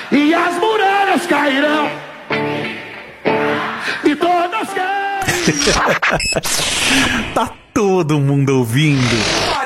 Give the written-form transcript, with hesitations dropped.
e as muralhas cairão. E todas Tá todo mundo ouvindo.